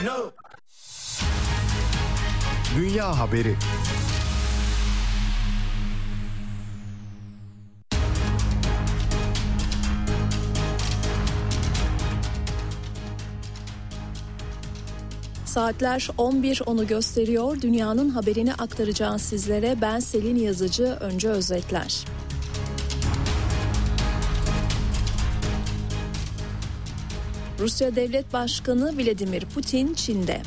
Dünya haberi. Saatler 11.10'u gösteriyor. Dünyanın haberini aktaracağız sizlere. Ben Selin Yazıcı. Önce özetler. Rusya Devlet Başkanı Vladimir Putin Çin'de.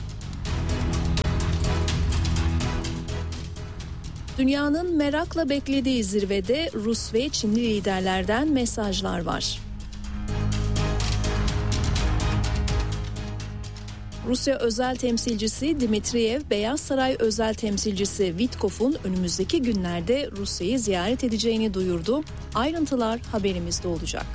Dünyanın merakla beklediği zirvede Rus ve Çinli liderlerden mesajlar var. Rusya özel temsilcisi Dmitriyev, Beyaz Saray özel temsilcisi Witkoff'un önümüzdeki günlerde Rusya'yı ziyaret edeceğini duyurdu. Ayrıntılar haberimizde olacak.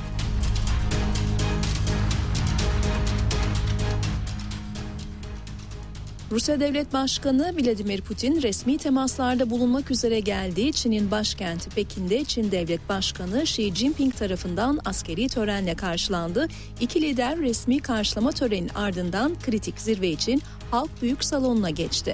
Rusya Devlet Başkanı Vladimir Putin resmi temaslarda bulunmak üzere geldiği Çin'in başkenti Pekin'de Çin Devlet Başkanı Xi Jinping tarafından askeri törenle karşılandı. İki lider resmi karşılama töreninin ardından kritik zirve için Halk Büyük Salonu'na geçti.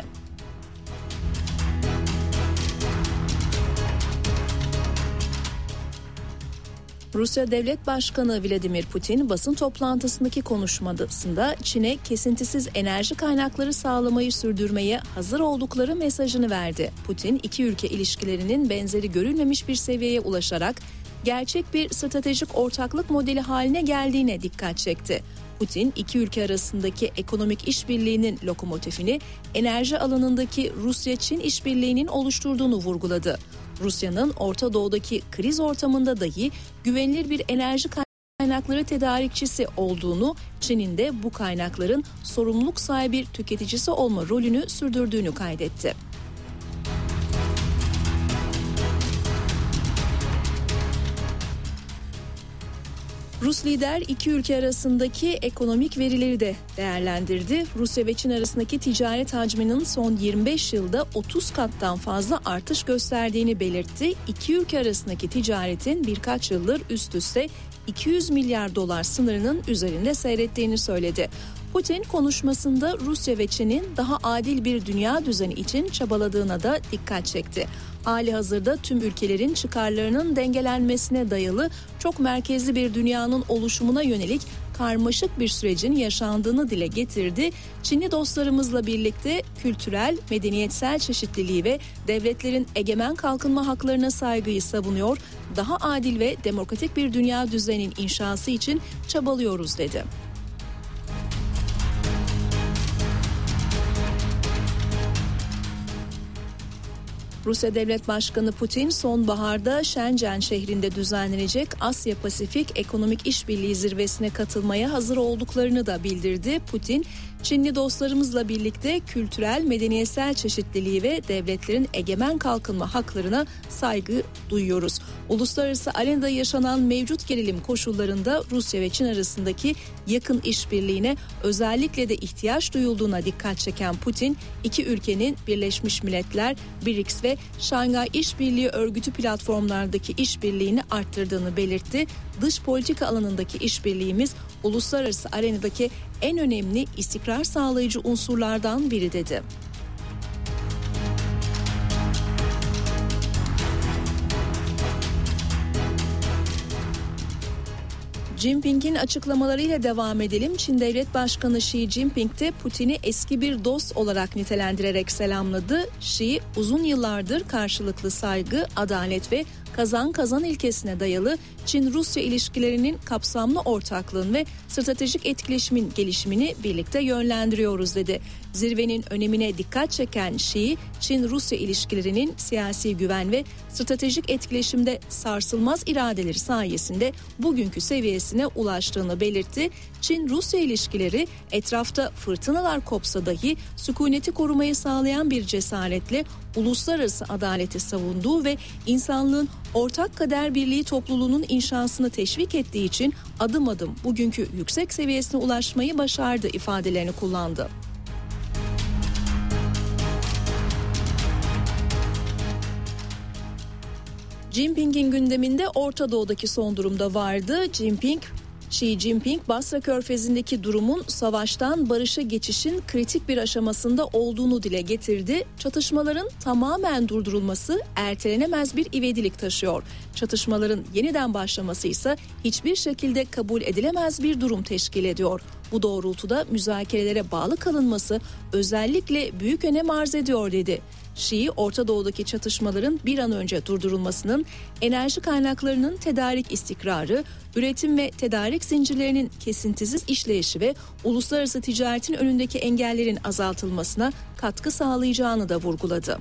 Rusya Devlet Başkanı Vladimir Putin basın toplantısındaki konuşmasında Çin'e kesintisiz enerji kaynakları sağlamayı sürdürmeye hazır oldukları mesajını verdi. Putin, iki ülke ilişkilerinin benzeri görülmemiş bir seviyeye ulaşarak gerçek bir stratejik ortaklık modeli haline geldiğine dikkat çekti. Putin, iki ülke arasındaki ekonomik işbirliğinin lokomotifini enerji alanındaki Rusya-Çin işbirliğinin oluşturduğunu vurguladı. Rusya'nın Orta Doğu'daki kriz ortamında dahi güvenilir bir enerji kaynakları tedarikçisi olduğunu, Çin'in de bu kaynakların sorumluluk sahibi tüketicisi olma rolünü sürdürdüğünü kaydetti. Rus lider iki ülke arasındaki ekonomik verileri de değerlendirdi. Rusya ve Çin arasındaki ticaret hacminin son 25 yılda 30 kattan fazla artış gösterdiğini belirtti. İki ülke arasındaki ticaretin birkaç yıldır üst üste 200 milyar dolar sınırının üzerinde seyrettiğini söyledi. Putin konuşmasında Rusya ve Çin'in daha adil bir dünya düzeni için çabaladığına da dikkat çekti. Halihazırda tüm ülkelerin çıkarlarının dengelenmesine dayalı çok merkezli bir dünyanın oluşumuna yönelik karmaşık bir sürecin yaşandığını dile getirdi. Çinli dostlarımızla birlikte kültürel, medeniyetsel çeşitliliği ve devletlerin egemen kalkınma haklarına saygıyı savunuyor, daha adil ve demokratik bir dünya düzeninin inşası için çabalıyoruz dedi. Rusya Devlet Başkanı Putin sonbaharda Shenzhen şehrinde düzenlenecek Asya Pasifik Ekonomik İşbirliği Zirvesi'ne katılmaya hazır olduklarını da bildirdi. Putin, Çinli dostlarımızla birlikte kültürel, medeniyetsel çeşitliliği ve devletlerin egemen kalkınma haklarına saygı duyuyoruz. Uluslararası arenada yaşanan mevcut gerilim koşullarında Rusya ve Çin arasındaki yakın işbirliğine özellikle de ihtiyaç duyulduğuna dikkat çeken Putin, iki ülkenin Birleşmiş Milletler, BRICS ve Şangay İşbirliği Örgütü platformlardaki işbirliğini arttırdığını belirtti. Dış politika alanındaki işbirliğimiz uluslararası arenadaki en önemli istikrar sağlayıcı unsurlardan biri dedi. Jinping'in açıklamalarıyla devam edelim. Çin Devlet Başkanı Xi Jinping de Putin'i eski bir dost olarak nitelendirerek selamladı. Xi, uzun yıllardır karşılıklı saygı, adalet ve kazan kazan ilkesine dayalı Çin-Rusya ilişkilerinin kapsamlı ortaklığın ve stratejik etkileşimin gelişimini birlikte yönlendiriyoruz dedi. Zirvenin önemine dikkat çeken Xi, Çin-Rusya ilişkilerinin siyasi güven ve stratejik etkileşimde sarsılmaz iradeleri sayesinde bugünkü seviyesine ulaştığını belirtti. Çin-Rusya ilişkileri etrafta fırtınalar kopsa dahi sükuneti korumayı sağlayan bir cesaretle uluslararası adaleti savunduğu ve insanlığın ortak kader birliği topluluğunun inşasını teşvik ettiği için adım adım bugünkü yüksek seviyesine ulaşmayı başardı ifadelerini kullandı. Jinping'in gündeminde Orta Doğu'daki son durumda vardı. Jinping, Xi Jinping, Basra Körfezi'ndeki durumun savaştan barışa geçişin kritik bir aşamasında olduğunu dile getirdi. Çatışmaların tamamen durdurulması ertelenemez bir ivedilik taşıyor. Çatışmaların yeniden başlaması ise hiçbir şekilde kabul edilemez bir durum teşkil ediyor. Bu doğrultuda müzakerelere bağlı kalınması özellikle büyük önem arz ediyor dedi. Xi, Orta Doğu'daki çatışmaların bir an önce durdurulmasının, enerji kaynaklarının tedarik istikrarı, üretim ve tedarik zincirlerinin kesintisiz işleyişi ve uluslararası ticaretin önündeki engellerin azaltılmasına katkı sağlayacağını da vurguladı.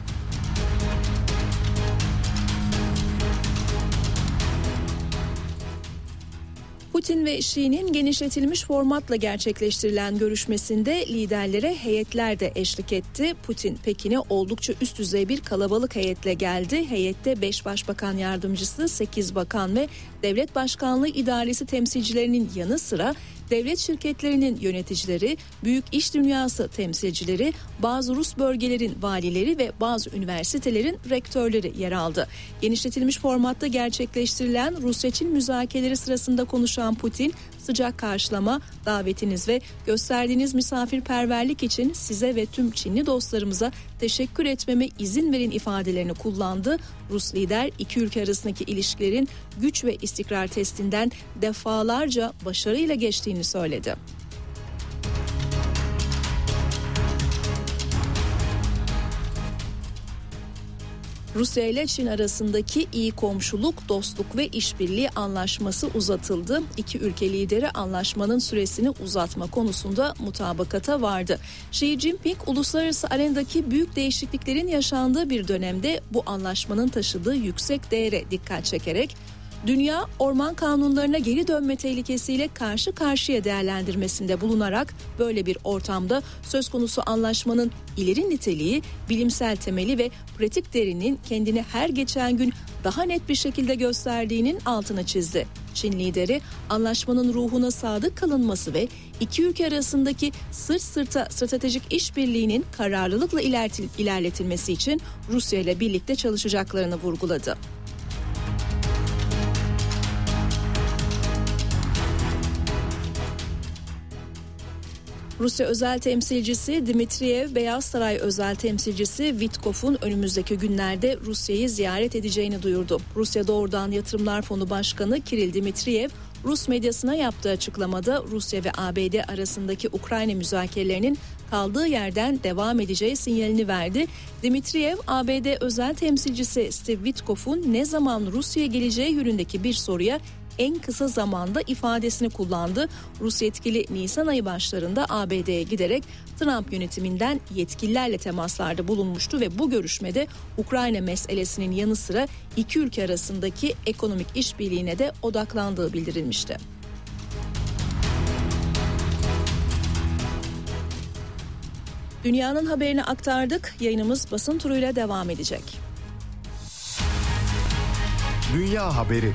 Putin ve Xi'nin genişletilmiş formatla gerçekleştirilen görüşmesinde liderlere heyetler de eşlik etti. Putin, Pekin'e oldukça üst düzey bir kalabalık heyetle geldi. Heyette 5 başbakan yardımcısı, 8 bakan ve devlet başkanlığı idaresi temsilcilerinin yanı sıra devlet şirketlerinin yöneticileri, büyük iş dünyası temsilcileri, bazı Rus bölgelerin valileri ve bazı üniversitelerin rektörleri yer aldı. Genişletilmiş formatta gerçekleştirilen Rusya-Çin müzakereleri sırasında konuşan Putin, sıcak karşılama, davetiniz ve gösterdiğiniz misafirperverlik için size ve tüm Çinli dostlarımıza teşekkür etmeme izin verin ifadelerini kullandı. Rus lider iki ülke arasındaki ilişkilerin güç ve istikrar testinden defalarca başarıyla geçtiğini söyledi. Rusya ile Çin arasındaki iyi komşuluk, dostluk ve işbirliği anlaşması uzatıldı. İki ülke lideri anlaşmanın süresini uzatma konusunda mutabakata vardı. Xi Jinping, uluslararası arenadaki büyük değişikliklerin yaşandığı bir dönemde bu anlaşmanın taşıdığı yüksek değere dikkat çekerek, dünya orman kanunlarına geri dönme tehlikesiyle karşı karşıya değerlendirmesinde bulunarak böyle bir ortamda söz konusu anlaşmanın ileri niteliği, bilimsel temeli ve pratik değerinin kendini her geçen gün daha net bir şekilde gösterdiğinin altını çizdi. Çin lideri anlaşmanın ruhuna sadık kalınması ve iki ülke arasındaki sırt sırta stratejik işbirliğinin kararlılıkla ilerletilmesi için Rusya ile birlikte çalışacaklarını vurguladı. Rusya özel temsilcisi Dmitriyev, Beyaz Saray özel temsilcisi Witkoff'un önümüzdeki günlerde Rusya'yı ziyaret edeceğini duyurdu. Rusya Doğrudan Yatırımlar Fonu Başkanı Kiril Dmitriyev, Rus medyasına yaptığı açıklamada Rusya ve ABD arasındaki Ukrayna müzakerelerinin kaldığı yerden devam edeceği sinyalini verdi. Dmitriyev, ABD özel temsilcisi Steve Witkoff'un ne zaman Rusya'ya geleceği yönündeki bir soruya en kısa zamanda ifadesini kullandı. Rus yetkili Nisan ayı başlarında ABD'ye giderek Trump yönetiminden yetkililerle temaslarda bulunmuştu ve bu görüşmede Ukrayna meselesinin yanı sıra iki ülke arasındaki ekonomik işbirliğine de odaklandığı bildirilmişti. Dünyanın haberini aktardık. Yayınımız basın turuyla devam edecek. Dünya haberi.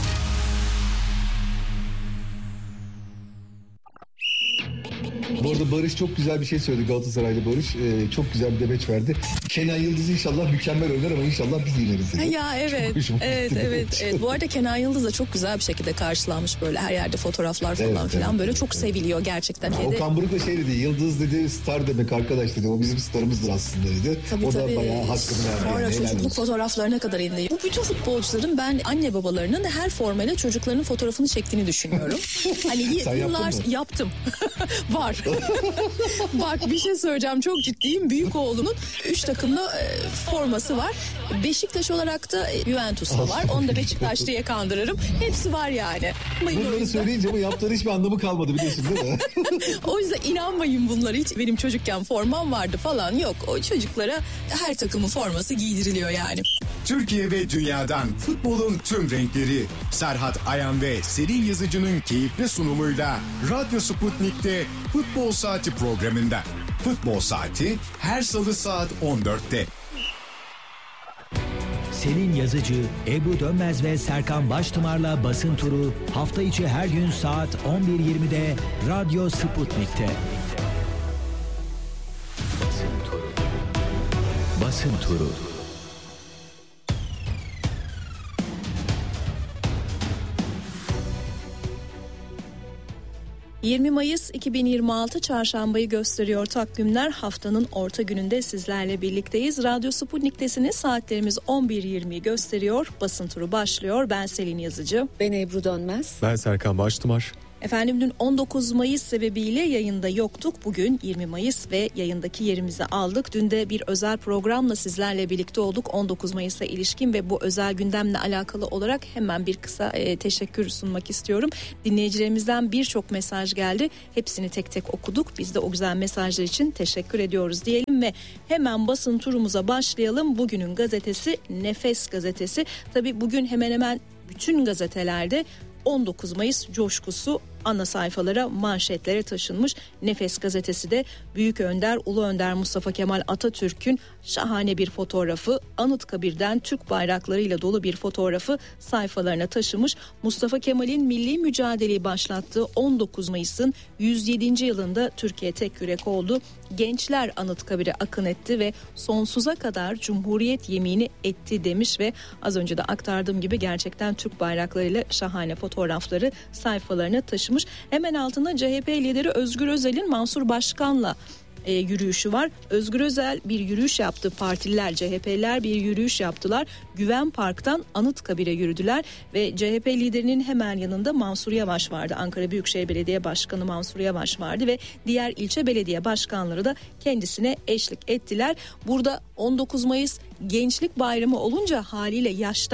Bu arada Barış çok güzel bir şey söyledi, Galatasaraylı Barış. Çok güzel bir demeç verdi. Kenan Yıldız inşallah mükemmel oynar ama inşallah biz yeneriz dedi. Ya evet. Bu arada Kenan Yıldız da çok güzel bir şekilde karşılanmış, böyle her yerde fotoğraflar falan filan, böyle çok seviliyor gerçekten. Okan Buruk da şey dedi, Yıldız dedi star demek arkadaş dedi, o bizim starımızdır aslında dedi. O da bayağı hakkını verdi. Sonra çocukluk fotoğraflarına kadar indi. Bu bütün futbolcuların, ben anne babalarının her formayla çocuklarının fotoğrafını çektiğini düşünüyorum. Hani yıllar yaptım. Var. Bak bir şey söyleyeceğim, çok ciddiyim. Büyük oğlumun 3 takımlı forması var. Beşiktaş olarak da Juventus'ta var. Onu da Beşiktaş diye kandırırım. Hepsi var yani. Bunları söyleyince ama yaptığın hiçbir anlamı kalmadı, biliyorsun değil mi? O yüzden inanmayın bunlara. Hiç benim çocukken formam vardı falan yok. O çocuklara her takımın forması giydiriliyor yani. Türkiye ve dünyadan futbolun tüm renkleri. Serhat Ayan ve Selin Yazıcı'nın keyifli sunumuyla Radyo Sputnik'te Futbol Saati programında. Futbol Saati her salı saat 14'te. Selin Yazıcı, Ebru Dönmez ve Serkan Baştımar'la basın turu hafta içi her gün saat 11.20'de Radyo Sputnik'te. Basın turu. 20 Mayıs 2026 Çarşambayı gösteriyor takvimler. Haftanın orta gününde sizlerle birlikteyiz. Radyo Sputnik'tesiniz. Saatlerimiz 11.20'yi gösteriyor. Basın turu başlıyor. Ben Selin Yazıcı. Ben Ebru Dönmez. Ben Serkan Baştımar. Efendim dün 19 Mayıs sebebiyle yayında yoktuk. Bugün 20 Mayıs ve yayındaki yerimizi aldık. Dün de bir özel programla sizlerle birlikte olduk. 19 Mayıs'a ilişkin ve bu özel gündemle alakalı olarak hemen bir kısa teşekkür sunmak istiyorum. Dinleyicilerimizden birçok mesaj geldi. Hepsini tek tek okuduk. Biz de o güzel mesajlar için teşekkür ediyoruz diyelim ve hemen basın turumuza başlayalım. Bugünün gazetesi Nefes gazetesi. Tabii bugün hemen hemen bütün gazetelerde 19 Mayıs coşkusu ana sayfalara, manşetlere taşınmış. Nefes gazetesi de Büyük Önder, Ulu Önder Mustafa Kemal Atatürk'ün şahane bir fotoğrafı, Anıtkabir'den Türk bayraklarıyla dolu bir fotoğrafı sayfalarına taşımış. Mustafa Kemal'in milli mücadeleyi başlattığı 19 Mayıs'ın 107. yılında Türkiye tek yürek oldu. Gençler Anıtkabir'e akın etti ve sonsuza kadar Cumhuriyet yemini etti demiş ve az önce de aktardığım gibi gerçekten Türk bayraklarıyla şahane fotoğrafları sayfalarına taşımış. Hemen altında CHP lideri Özgür Özel'in Mansur Başkan'la yürüyüşü var. Özgür Özel bir yürüyüş yaptı. Partililer, CHP'liler bir yürüyüş yaptılar. Güven Park'tan Anıtkabir'e yürüdüler ve CHP liderinin hemen yanında Mansur Yavaş vardı. Ankara Büyükşehir Belediye Başkanı Mansur Yavaş vardı ve diğer ilçe belediye başkanları da kendisine eşlik ettiler. Burada 19 Mayıs Gençlik Bayramı olunca haliyle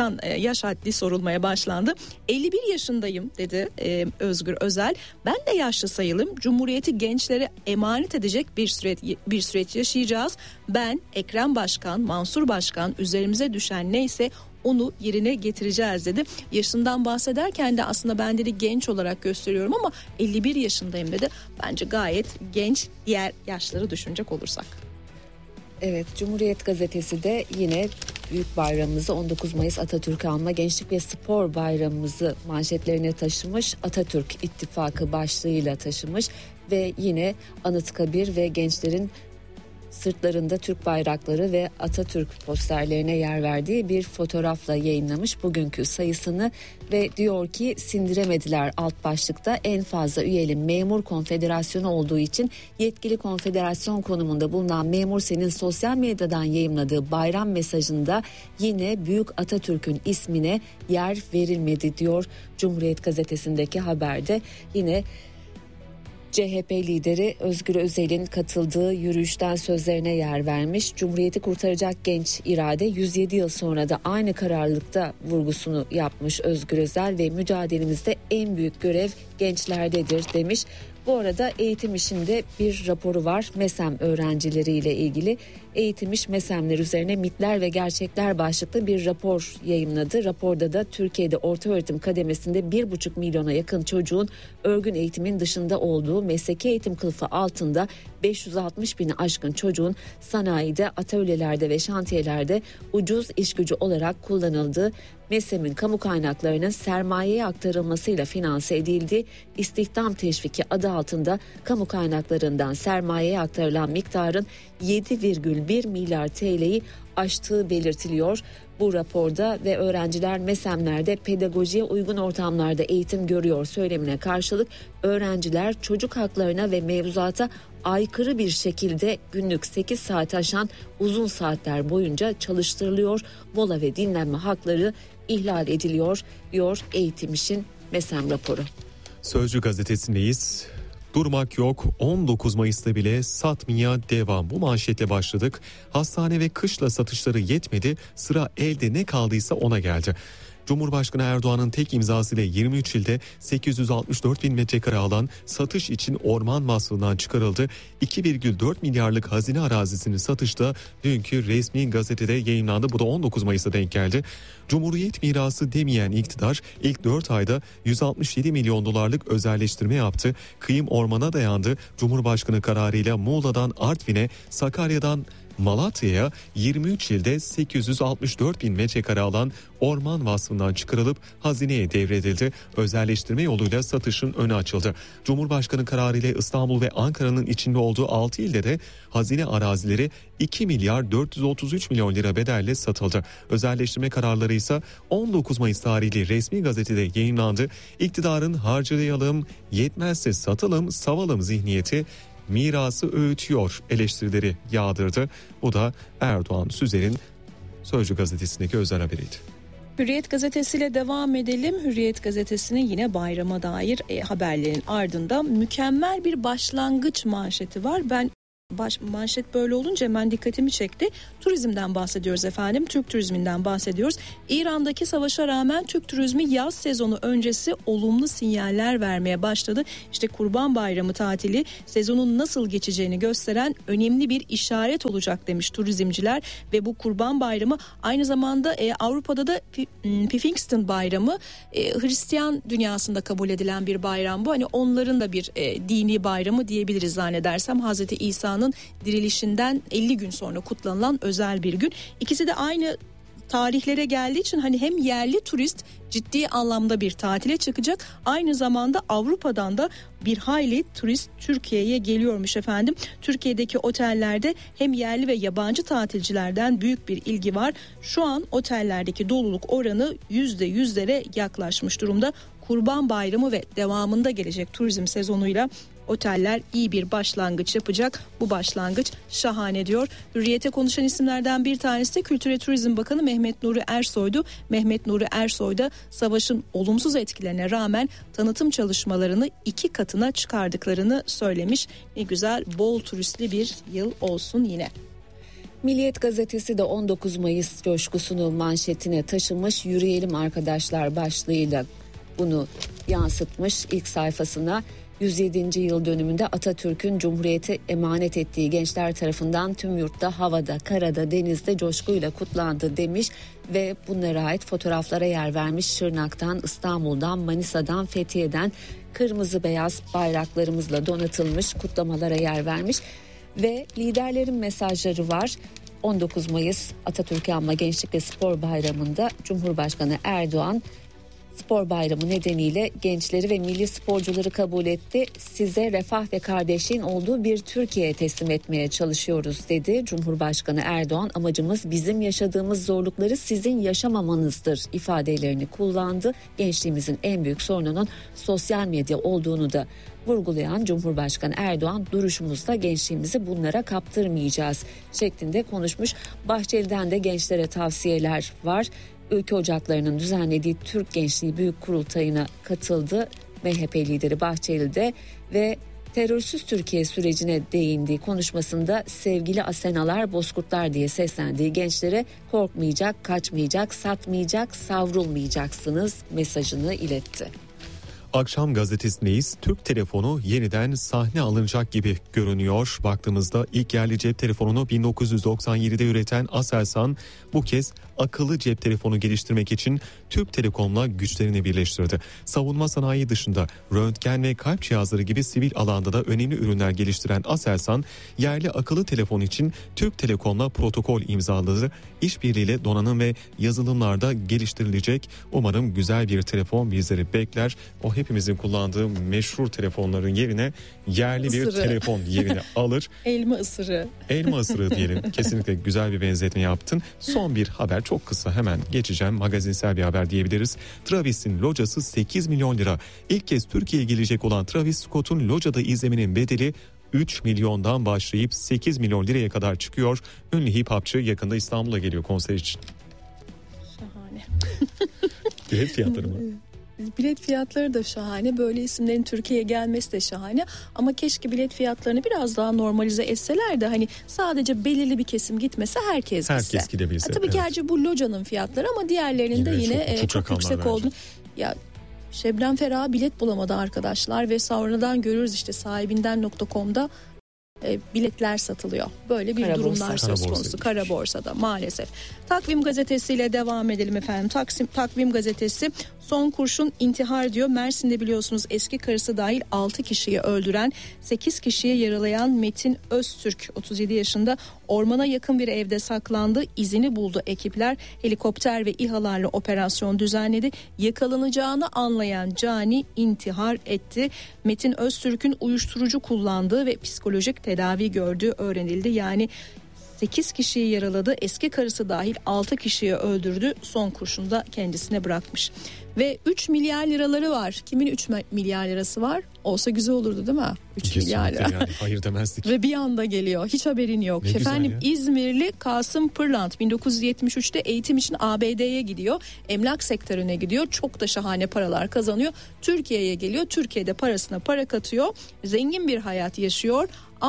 yaş haddi sorulmaya başlandı. 51 yaşındayım dedi Özgür Özel. Ben de yaşlı sayılım. Cumhuriyeti gençlere emanet edecek bir süreç yaşayacağız. Ben, Ekrem Başkan, Mansur Başkan üzerimize düşen neyse onu yerine getireceğiz dedi. Yaşından bahsederken de aslında ben dedi genç olarak gösteriyorum ama 51 yaşındayım dedi. Bence gayet genç diğer yaşları düşünecek olursak. Evet, Cumhuriyet gazetesi de yine büyük bayramımızı 19 Mayıs Atatürk'ü anma, gençlik ve spor bayramımızı manşetlerine taşımış. Atatürk İttifakı başlığıyla taşımış ve yine Anıtkabir ve gençlerin sırtlarında Türk bayrakları ve Atatürk posterlerine yer verdiği bir fotoğrafla yayınlamış bugünkü sayısını ve diyor ki sindiremediler alt başlıkta. En fazla üyeli memur konfederasyonu olduğu için yetkili konfederasyon konumunda bulunan Memur Sen'in sosyal medyadan yayımladığı bayram mesajında yine Büyük Atatürk'ün ismine yer verilmedi diyor Cumhuriyet gazetesindeki haberde. Yine CHP lideri Özgür Özel'in katıldığı yürüyüşten sözlerine yer vermiş. Cumhuriyeti kurtaracak genç irade 107 yıl sonra da aynı kararlılıkta vurgusunu yapmış Özgür Özel ve mücadelemizde en büyük görev gençlerdedir demiş. Bu arada Eğitim İş'inde bir raporu var MESEM öğrencileriyle ilgili. Eğitim İş MESEM'ler üzerine mitler ve gerçekler başlıklı bir rapor yayımladı. Raporda da Türkiye'de ortaöğretim kademesinde 1,5 milyona yakın çocuğun örgün eğitimin dışında olduğu, mesleki eğitim kılıfı altında 560 bini aşkın çocuğun sanayide, atölyelerde ve şantiyelerde ucuz iş gücü olarak kullanıldığı, MESEM'in kamu kaynaklarının sermayeye aktarılmasıyla finanse edildiği, istihdam teşviki adı altında kamu kaynaklarından sermayeye aktarılan miktarın 7,1 milyar TL'yi aştığı belirtiliyor. Bu raporda ve öğrenciler MESEM'lerde pedagojiye uygun ortamlarda eğitim görüyor söylemine karşılık öğrenciler çocuk haklarına ve mevzuata aykırı bir şekilde günlük 8 saat aşan uzun saatler boyunca çalıştırılıyor. Mola ve dinlenme hakları ihlal ediliyor diyor Eğitim İş'in MESEM raporu. Sözcü gazetesindeyiz. Durmak yok, 19 Mayıs'ta bile satmaya devam. Bu manşetle başladık. Hastane ve kışla satışları yetmedi. Sıra elde ne kaldıysa ona geldi. Cumhurbaşkanı Erdoğan'ın tek imzasıyla 23 ilde 864 bin metrekare alan satış için orman vasfından çıkarıldı. 2,4 milyarlık hazine arazisinin satışta dünkü resmi gazetede yayınlandı. Bu da 19 Mayıs'ta denk geldi. Cumhuriyet mirası demeyen iktidar ilk 4 ayda 167 milyon dolarlık özelleştirme yaptı. Kıyım ormana dayandı. Cumhurbaşkanı kararıyla Muğla'dan Artvin'e, Sakarya'dan Malatya'ya 23 ilde 864 bin metrekare alan orman vasfından çıkarılıp hazineye devredildi. Özelleştirme yoluyla satışın önü açıldı. Cumhurbaşkanı kararıyla İstanbul ve Ankara'nın içinde olduğu 6 ilde de hazine arazileri 2 milyar 433 milyon lira bedelle satıldı. Özelleştirme kararları ise 19 Mayıs tarihli resmi gazetede yayınlandı. İktidarın harcayalım, yetmezse satalım, savalım zihniyeti mirası öğütüyor eleştirileri yağdırdı. Bu da Erdoğan Süzer'in Sözcü gazetesindeki özel haberiydi. Hürriyet gazetesiyle devam edelim. Hürriyet gazetesinin yine bayrama dair haberlerin ardından mükemmel bir başlangıç manşeti var. Manşet böyle olunca hemen dikkatimi çekti. Turizmden bahsediyoruz efendim. Türk turizminden bahsediyoruz. İran'daki savaşa rağmen Türk turizmi yaz sezonu öncesi olumlu sinyaller vermeye başladı. İşte Kurban Bayramı tatili sezonun nasıl geçeceğini gösteren önemli bir işaret olacak demiş turizmciler ve bu Kurban Bayramı aynı zamanda Avrupa'da da Pfingsten Bayramı, Hristiyan dünyasında kabul edilen bir bayram bu. Hani onların da bir dini bayramı diyebiliriz zannedersem. Hazreti İsa'nın dirilişinden 50 gün sonra kutlanılan özel bir gün. İkisi de aynı tarihlere geldiği için hani hem yerli turist ciddi anlamda bir tatile çıkacak, aynı zamanda Avrupa'dan da bir hayli turist Türkiye'ye geliyormuş efendim. Türkiye'deki otellerde hem yerli ve yabancı tatilcilerden büyük bir ilgi var. Şu an otellerdeki doluluk oranı %100'lere yaklaşmış durumda. Kurban Bayramı ve devamında gelecek turizm sezonuyla oteller iyi bir başlangıç yapacak. Bu başlangıç şahane diyor. Hürriyet'e konuşan isimlerden bir tanesi de Kültür ve Turizm Bakanı Mehmet Nuri Ersoy'du. Mehmet Nuri Ersoy da savaşın olumsuz etkilerine rağmen tanıtım çalışmalarını 2 katına çıkardıklarını söylemiş. Ne güzel, bol turistli bir yıl olsun yine. Milliyet gazetesi de 19 Mayıs coşkusunu manşetine taşımış. Yürüyelim arkadaşlar başlığıyla bunu yansıtmış ilk sayfasına. 107. yıl dönümünde Atatürk'ün Cumhuriyete emanet ettiği gençler tarafından tüm yurtta, havada, karada, denizde coşkuyla kutlandı demiş ve bunlara ait fotoğraflara yer vermiş. Şırnak'tan, İstanbul'dan, Manisa'dan, Fethiye'den kırmızı beyaz bayraklarımızla donatılmış kutlamalara yer vermiş ve liderlerin mesajları var. 19 Mayıs Atatürk'ü anma Gençlik ve Spor Bayramı'nda Cumhurbaşkanı Erdoğan Spor Bayramı nedeniyle gençleri ve milli sporcuları kabul etti. Size refah ve kardeşliğin olduğu bir Türkiye teslim etmeye çalışıyoruz dedi. Cumhurbaşkanı Erdoğan amacımız bizim yaşadığımız zorlukları sizin yaşamamanızdır ifadelerini kullandı. Gençliğimizin en büyük sorununun sosyal medya olduğunu da vurgulayan Cumhurbaşkanı Erdoğan duruşumuzda gençliğimizi bunlara kaptırmayacağız şeklinde konuşmuş. Bahçeli'den de gençlere tavsiyeler var. Ülke Ocakları'nın düzenlediği Türk Gençliği Büyük Kurultayı'na katıldı MHP lideri Bahçeli de ve terörsüz Türkiye sürecine değindiği konuşmasında sevgili Asenalar, Bozkurtlar diye seslendiği gençlere korkmayacak, kaçmayacak, satmayacak, savrulmayacaksınız mesajını iletti. Akşam gazetesindeyiz. Türk telefonu yeniden sahne alınacak gibi görünüyor. Baktığımızda ilk yerli cep telefonunu 1997'de üreten Aselsan bu kez akıllı cep telefonu geliştirmek için Türk Telekom'la güçlerini birleştirdi. Savunma sanayi dışında röntgen ve kalp cihazları gibi sivil alanda da önemli ürünler geliştiren Aselsan, yerli akıllı telefon için Türk Telekom'la protokol imzaladı. İşbirliğiyle donanım ve yazılımlarda geliştirilecek. Umarım güzel bir telefon bizleri bekler. O hepimizin kullandığı meşhur telefonların yerine yerli bir telefon yerini alır. Elma ısırığı. Elma ısırığı diyelim. Kesinlikle güzel bir benzetme yaptın. Son bir haber, çok kısa hemen geçeceğim. Magazinsel bir haber diyebiliriz. Travis'in locası 8 milyon lira. İlk kez Türkiye'ye gelecek olan Travis Scott'un locada izlemenin bedeli 3 milyondan başlayıp 8 milyon liraya kadar çıkıyor. Ünlü hip hopçı yakında İstanbul'a geliyor konser için. Şahane. Bilet fiyatları mı? Bilet fiyatları da şahane. Böyle isimlerin Türkiye'ye gelmesi de şahane. Ama keşke bilet fiyatlarını biraz daha normalize etseler de hani sadece belirli bir kesim gitmese herkes gidebilse. Tabii ki gerçi bu locanın fiyatları ama diğerlerinin de yine çok yüksek olduğunu. Ya Şebnem Ferah bilet bulamadı arkadaşlar ve sonradan görürüz işte sahibinden.com'da biletler satılıyor. Böyle bir durumlar söz konusu kara borsada maalesef. Takvim gazetesiyle devam edelim efendim. Takvim gazetesi son kurşun intihar diyor. Mersin'de biliyorsunuz eski karısı dahil 6 kişiyi öldüren, 8 kişiyi yaralayan Metin Öztürk 37 yaşında ormana yakın bir evde saklandı. İzini buldu ekipler. Helikopter ve İHA'larla operasyon düzenledi. Yakalanacağını anlayan cani intihar etti. Metin Öztürk'ün uyuşturucu kullandığı ve psikolojik tedavi gördüğü öğrenildi. Yani 8 kişiyi yaraladı, eski karısı dahil 6 kişiyi öldürdü, son kurşunu da kendisine bırakmış. Ve 3 milyar liraları var. Kimin 3 milyar lirası var? Olsa güzel olurdu değil mi? 3 milyar lira. Yani, hayır demezdik. Ve bir anda geliyor. Hiç haberin yok. Ne efendim İzmirli Kasım Pırlant 1973'te eğitim için ABD'ye gidiyor. Emlak sektörüne gidiyor. Çok da şahane paralar kazanıyor. Türkiye'ye geliyor. Türkiye'de parasına para katıyor. Zengin bir hayat yaşıyor.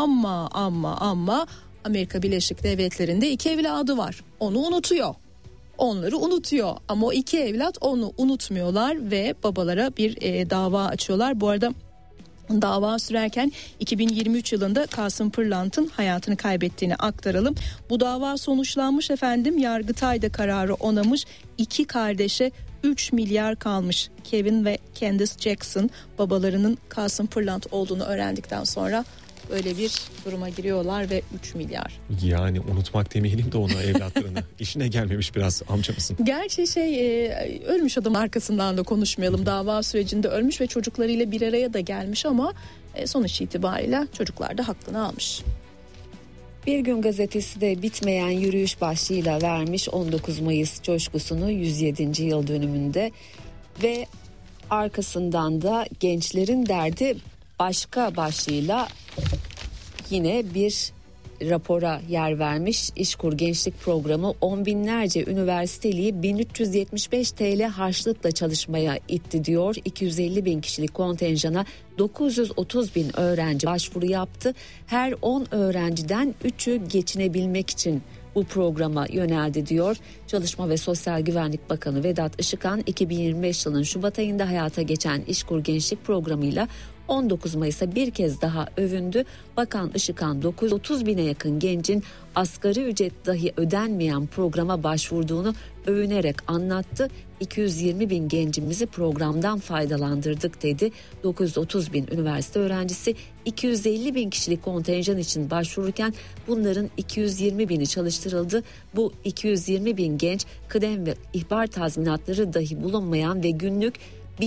Ama Amerika Birleşik Devletleri'nde 2 evladı var. Onu unutuyor. Onları unutuyor ama o 2 evlat onu unutmuyorlar ve babalara bir dava açıyorlar. Bu arada dava sürerken 2023 yılında Kasım Pırlant'ın hayatını kaybettiğini aktaralım. Bu dava sonuçlanmış efendim. Yargıtay da kararı onamış. 2 kardeşe 3 milyar kalmış. Kevin ve Candice Jackson babalarının Kasım Pırlant olduğunu öğrendikten sonra öyle bir duruma giriyorlar ve 3 milyar. Yani unutmak demeyelim de ona evlatlarını. İşine gelmemiş biraz amcamızın. Gerçi ölmüş adam arkasından da konuşmayalım. Dava sürecinde ölmüş ve çocuklarıyla bir araya da gelmiş ama sonuç itibariyle çocuklar da hakkını almış. Bir Gün gazetesi de bitmeyen yürüyüş başlığıyla vermiş 19 Mayıs coşkusunu 107. yıl dönümünde ve arkasından da gençlerin derdi başka başlığıyla yine bir rapora yer vermiş. İşkur Gençlik Programı on binlerce üniversiteliyi 1375 TL harçlıkla çalışmaya itti diyor. 250 bin kişilik kontenjana 930 bin öğrenci başvuru yaptı. Her 10 öğrenciden 3'ü geçinebilmek için bu programa yöneldi diyor. Çalışma ve Sosyal Güvenlik Bakanı Vedat Işıkhan 2025 yılının Şubat ayında hayata geçen İşkur Gençlik Programı'yla 19 Mayıs'a bir kez daha övündü. Bakan Işıkhan 930 bine yakın gencin asgari ücret dahi ödenmeyen programa başvurduğunu övünerek anlattı. 220 bin gencimizi programdan faydalandırdık dedi. 930 bin üniversite öğrencisi 250 bin kişilik kontenjan için başvururken bunların 220 bini çalıştırıldı. Bu 220 bin genç kıdem ve ihbar tazminatları dahi bulunmayan ve günlük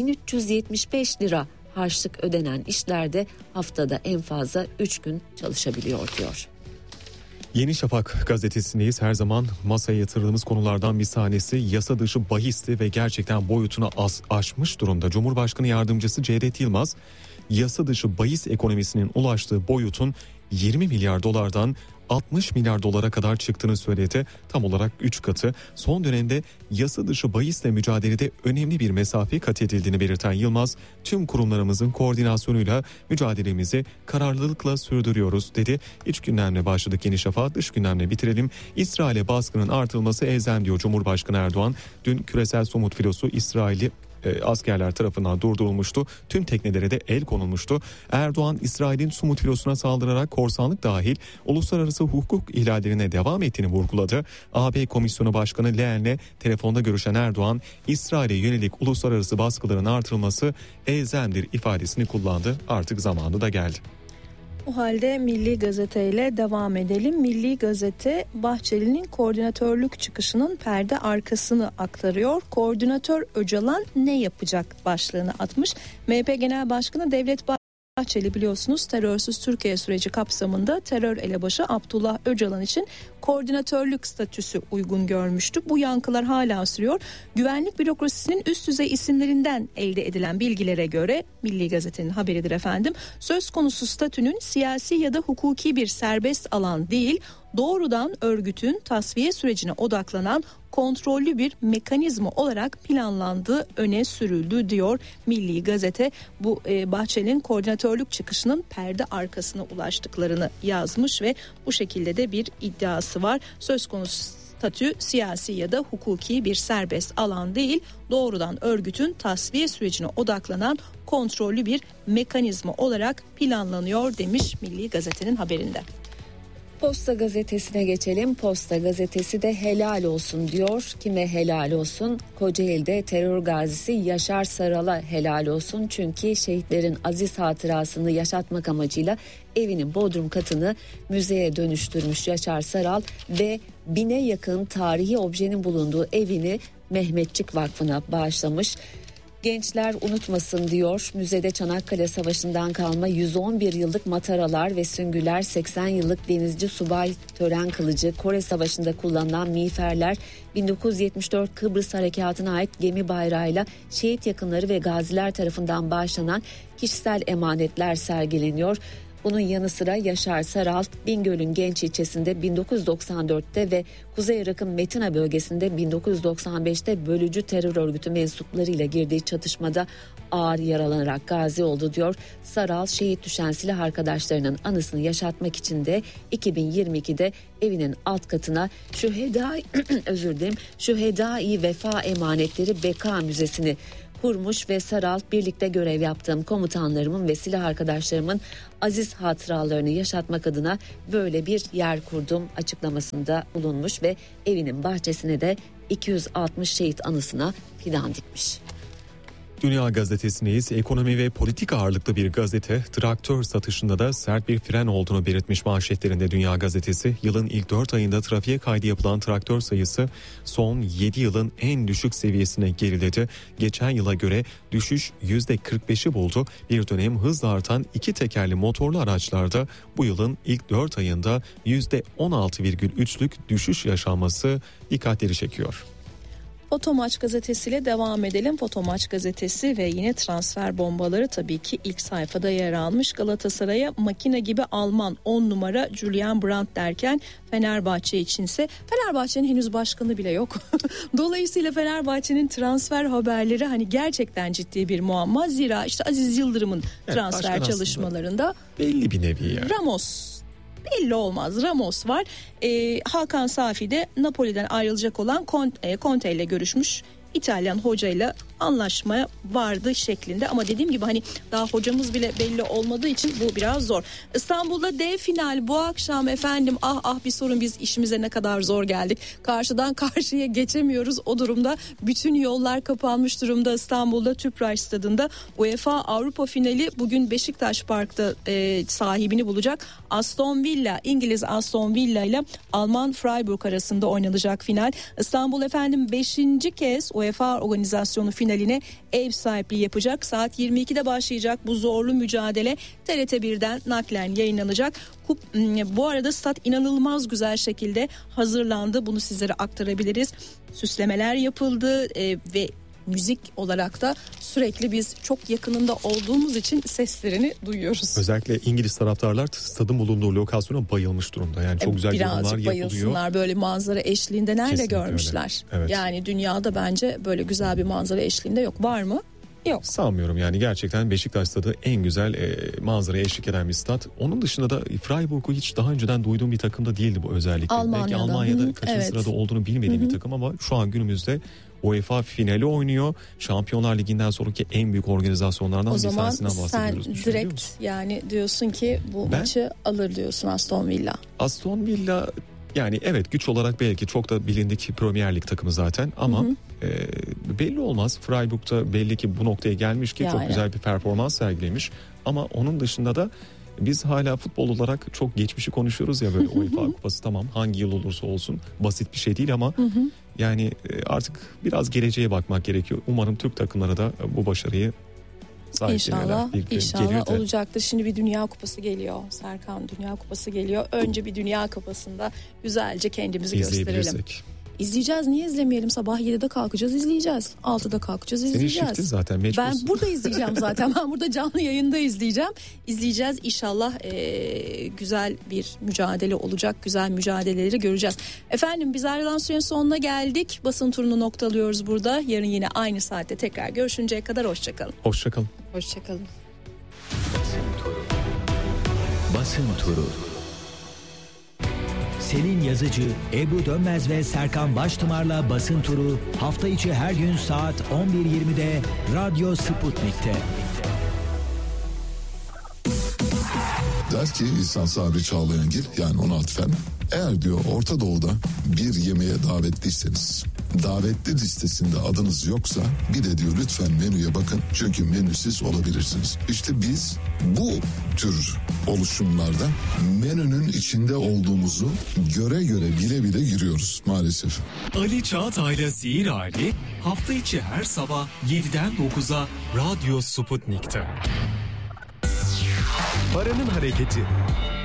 1375 lira harçlık ödenen işlerde haftada en fazla 3 gün çalışabiliyor diyor. Yeni Şafak gazetesindeyiz. Her zaman masaya yatırdığımız konulardan bir tanesi yasa dışı bahisti ve gerçekten boyutunu aşmış durumda. Cumhurbaşkanı Yardımcısı Cevdet Yılmaz, yasa dışı bahis ekonomisinin ulaştığı boyutun 20 milyar dolardan 60 milyar dolara kadar çıktığını söyledi. Tam olarak 3 katı. Son dönemde yasa dışı bahisle mücadelede önemli bir mesafe kat edildiğini belirten Yılmaz, tüm kurumlarımızın koordinasyonuyla mücadelemizi kararlılıkla sürdürüyoruz dedi. İç gündemle başladık Yeni Şafak, dış gündemle bitirelim. İsrail'e baskının artılması elzem diyor Cumhurbaşkanı Erdoğan. Dün küresel somut filosu İsrail'i askerler tarafından durdurulmuştu. Tüm teknelere de el konulmuştu. Erdoğan, İsrail'in Sumut filosuna saldırarak korsanlık dahil uluslararası hukuk ihlallerine devam ettiğini vurguladı. AB Komisyonu Başkanı Leyen'le telefonda görüşen Erdoğan, İsrail'e yönelik uluslararası baskıların artırılması elzemdir ifadesini kullandı. Artık zamanı da geldi. O halde Milli Gazete ile devam edelim. Milli Gazete Bahçeli'nin koordinatörlük çıkışının perde arkasını aktarıyor. Koordinatör Öcalan ne yapacak başlığını atmış. MHP Genel Başkanı Devlet Bahçeli biliyorsunuz terörsüz Türkiye süreci kapsamında terör elebaşı Abdullah Öcalan için koordinatörlük statüsü uygun görmüştü. Bu yankılar hala sürüyor. Güvenlik bürokrasisinin üst düzey isimlerinden elde edilen bilgilere göre Milli Gazete'nin haberidir efendim. Söz konusu statünün siyasi ya da hukuki bir serbest alan değil, doğrudan örgütün tasfiye sürecine odaklanan kontrollü bir mekanizma olarak planlandığı öne sürüldü diyor Milli Gazete. Bu Bahçeli'nin koordinatörlük çıkışının perde arkasına ulaştıklarını yazmış ve bu şekilde de bir iddiası var. Söz konusu statü siyasi ya da hukuki bir serbest alan değil, doğrudan örgütün tasfiye sürecine odaklanan kontrollü bir mekanizma olarak planlanıyor demiş Milli Gazete'nin haberinde. Posta Gazetesi'ne geçelim. Posta Gazetesi de helal olsun diyor. Kime helal olsun? Kocaeli'de terör gazisi Yaşar Saral'a helal olsun. Çünkü şehitlerin aziz hatırasını yaşatmak amacıyla evinin bodrum katını müzeye dönüştürmüş Yaşar Saral ve 1000'e yakın tarihi objenin bulunduğu evini Mehmetçik Vakfı'na bağışlamış. Gençler unutmasın diyor. Müzede Çanakkale Savaşı'ndan kalma 111 yıllık mataralar ve süngüler, 80 yıllık denizci subay tören kılıcı, Kore Savaşı'nda kullanılan miğferler, 1974 Kıbrıs Harekatı'na ait gemi bayrağıyla şehit yakınları ve gaziler tarafından bağışlanan kişisel emanetler sergileniyor. Bunun yanı sıra Yaşar Saral, Bingöl'ün Genç ilçesinde 1994'te ve Kuzey Irak'ın Metina bölgesinde 1995'te bölücü terör örgütü mensuplarıyla girdiği çatışmada ağır yaralanarak gazi oldu diyor. Saral, şehit düşen silah arkadaşlarının anısını yaşatmak için de 2022'de evinin alt katına Şühedai Vefa Emanetleri Beka Müzesi'ni kurmuş ve Saral, birlikte görev yaptığım komutanlarımın ve silah arkadaşlarımın aziz hatıralarını yaşatmak adına böyle bir yer kurdum açıklamasında bulunmuş ve evinin bahçesine de 260 şehit anısına fidan dikmiş. Dünya Gazetesi'ndeyiz. Ekonomi ve politika ağırlıklı bir gazete. Traktör satışında da sert bir fren olduğunu belirtmiş manşetlerinde Dünya Gazetesi. Yılın ilk 4 ayında trafiğe kaydı yapılan traktör sayısı son 7 yılın en düşük seviyesine geriledi. Geçen yıla göre düşüş %45'i buldu. Bir dönem hızla artan 2 tekerli motorlu araçlarda bu yılın ilk 4 ayında %16,3'lük düşüş yaşanması dikkatleri çekiyor. Fotomaç gazetesiyle devam edelim. Fotomaç gazetesi ve yine transfer bombaları tabii ki ilk sayfada yer almış. Galatasaray'a makine gibi Alman 10 numara Julian Brandt derken Fenerbahçe içinse Fenerbahçe'nin henüz başkanı bile yok. Dolayısıyla Fenerbahçe'nin transfer haberleri hani gerçekten ciddi bir muamma. Zira işte Aziz Yıldırım'ın transfer çalışmalarında belli bir nevi yani. Ramos belli olmaz. Ramos var. Hakan Safi de Napoli'den ayrılacak olan Conte ile görüşmüş. İtalyan hocayla anlaşmaya vardı şeklinde ama dediğim gibi hani daha hocamız bile belli olmadığı için bu biraz zor. İstanbul'da dev final bu akşam efendim, bir sorun, biz işimize ne kadar zor geldik. Karşıdan karşıya geçemiyoruz, o durumda bütün yollar kapanmış durumda. İstanbul'da Tüpraş Stadı'nda UEFA Avrupa finali bugün Beşiktaş Park'ta sahibini bulacak. İngiliz Aston Villa ile Alman Freiburg arasında oynanacak final. İstanbul efendim 5. kez UEFA organizasyonu finaline ev sahipliği yapacak. Saat 22'de başlayacak bu zorlu mücadele TRT 1'den naklen yayınlanacak. Bu arada stat inanılmaz güzel şekilde hazırlandı. Bunu sizlere aktarabiliriz. Süslemeler yapıldı ve müzik olarak da sürekli biz çok yakınında olduğumuz için seslerini duyuyoruz. Özellikle İngiliz taraftarlar stadın bulunduğu lokasyona bayılmış durumda. Yani çok güzel yorumlar yapılıyor. Birazcık bayılsınlar, böyle manzara eşliğinde nerede kesinlikle görmüşler? Evet. Yani dünyada bence böyle güzel bir manzara eşliğinde yok. Var mı? Yok. Sanmıyorum yani, gerçekten Beşiktaş stadı en güzel manzaraya eşlik eden bir stat. Onun dışında da Freiburg'u hiç daha önceden duyduğum bir takım da değildi bu özellikle. Belki Almanya'da kaçıncı sırada olduğunu bilmediğim bir takım ama şu an günümüzde UEFA finali oynuyor. Şampiyonlar Ligi'nden sonraki en büyük organizasyonlardan bir tanesinden bahsediyoruz. O zaman sen direkt yani diyorsun ki maçı alır diyorsun Aston Villa. Aston Villa yani evet, güç olarak belki çok da bilindik Premier Lig takımı zaten ama belli olmaz. Freiburg'da belli ki bu noktaya gelmiş ki çok güzel bir performans sergilemiş ama onun dışında da biz hala futbol olarak çok geçmişi konuşuyoruz ya, böyle UEFA kupası tamam hangi yıl olursa olsun basit bir şey değil ama yani artık biraz geleceğe bakmak gerekiyor. Umarım Türk takımları da bu başarıyı İnşallah olacaktır. Şimdi bir Dünya Kupası geliyor Serkan, Dünya Kupası geliyor. Önce bir Dünya Kupası'nda güzelce kendimizi gösterelim. İzleyeceğiz, niye izlemeyelim? Sabah 7'de kalkacağız, izleyeceğiz. 6'da kalkacağız, izleyeceğiz. Senin şiftin zaten mecbursun. Ben burada izleyeceğim zaten. Ben burada canlı yayında izleyeceğim. İzleyeceğiz. İnşallah güzel bir mücadele olacak. Güzel mücadeleleri göreceğiz. Efendim biz ayrılan sürenin sonuna geldik. Basın turunu noktalıyoruz burada. Yarın yine aynı saatte tekrar görüşünceye kadar hoşçakalın. Hoşçakalın. Hoşçakalın. Basın turu. Selin Yazıcı, Ebru Dönmez ve Serkan Baştımar'la basın turu hafta içi her gün saat 11.20'de Radyo Sputnik'te. Der ki İhsan Sabri Çağlayangil, yani 16 fen, eğer diyor Orta Doğu'da bir yemeğe davetliyseniz, davetli listesinde adınız yoksa bir de diyor lütfen menüye bakın, çünkü menüsüz olabilirsiniz. İşte biz bu tür oluşumlarda menünün içinde olduğumuzu göre bile bile giriyoruz maalesef. Ali Çağatay'la Sihir Hali hafta içi her sabah 7'den 9'a Radyo Sputnik'te. Paranın hareketi.